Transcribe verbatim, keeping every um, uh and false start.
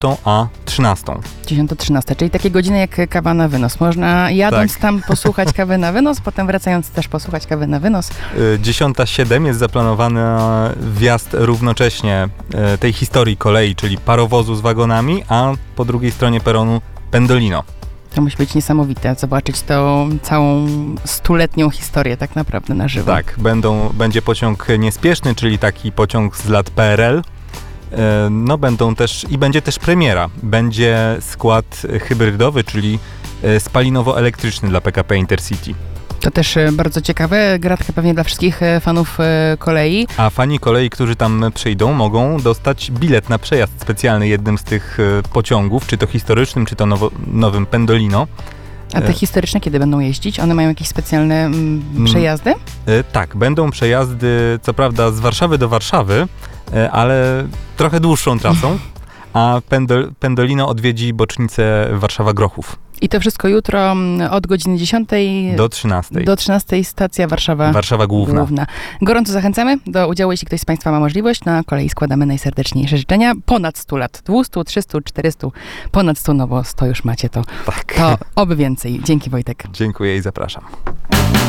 dziesiątą a trzynastą. dziesiąta trzynaста, czyli takie godziny jak kawa na wynos. Można jadąc Tak. tam posłuchać kawy na wynos, potem wracając też posłuchać kawy na wynos. dziesiąta siedem jest zaplanowany wjazd równocześnie y, tej historii kolei, czyli parowozu z wagonami, a po drugiej stronie peronu Pendolino. To musi być niesamowite, zobaczyć tą całą stuletnią historię tak naprawdę na żywo. Tak, będą, będzie pociąg niespieszny, czyli taki pociąg z lat P R L. E, No będą też, i będzie też premiera. Będzie skład hybrydowy, czyli e, spalinowo-elektryczny dla P K P Intercity. To też e, bardzo ciekawe, gratka pewnie dla wszystkich e, fanów e, kolei. A fani kolei, którzy tam przyjdą, mogą dostać bilet na przejazd specjalny jednym z tych e, pociągów, czy to historycznym, czy to nowo, nowym Pendolino. A te historyczne kiedy będą jeździć? One mają jakieś specjalne mm, przejazdy? E, Tak, będą przejazdy, co prawda z Warszawy do Warszawy, e, ale trochę dłuższą trasą, a Pendol, Pendolino odwiedzi bocznicę Warszawa-Grochów I to wszystko jutro mm, od godziny dziesiątej do trzynastej. do trzynastej stacja Warszawa Warszawa Główna. Główna. Gorąco zachęcamy do udziału, jeśli ktoś z Państwa ma możliwość. Na kolei składamy najserdeczniejsze życzenia. Ponad stu lat. dwieście, trzysta, czterysta, ponad sto, no bo sto już macie to. Tak. To oby więcej. Dzięki, Wojtek. Dziękuję i zapraszam.